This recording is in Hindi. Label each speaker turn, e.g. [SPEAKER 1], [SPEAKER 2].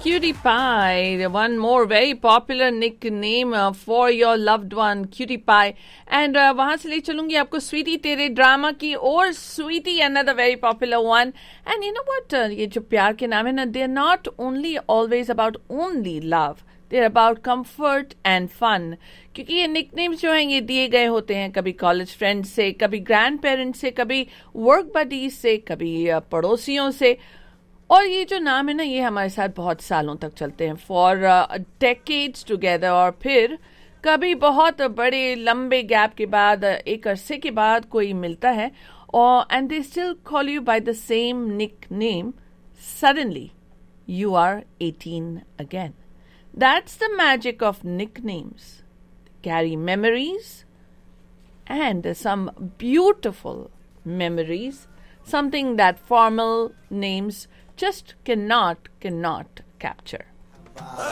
[SPEAKER 1] Cutie Pie, one more very popular nickname for your loved one, Cutie Pie. And वहाँ से ले चलूंगी आपको स्वीटी तेरे ड्रामा की और Sweety another very popular one. And you know what? ये जो प्यार के नाम है ना, they're not only always about only love. They're about comfort and fun. क्योंकि ये निकनेम्स जो हैं ये दिए गए होते हैं कभी कॉलेज फ्रेंड्स से, कभी ग्रैंड पेरेंट्स से, कभी वर्क बडीज से, कभी पड़ोसियों से. और ये जो नाम है ना ये हमारे साथ बहुत सालों तक चलते हैं फॉर डेकेड्स टुगेदर. और फिर कभी बहुत बड़े लंबे गैप के बाद एक अरसे के बाद कोई मिलता है और and they still call you by the same nick name. Suddenly you are 18 again. That's the magic of nicknames. They carry memories and some beautiful memories, something that formal names just cannot capture.